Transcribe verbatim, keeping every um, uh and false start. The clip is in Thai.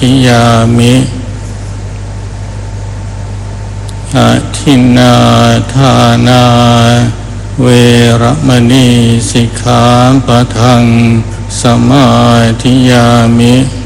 ธิยามิอะทินนาทานาเวรมณีสิกขาปะทังสมาธิยามิ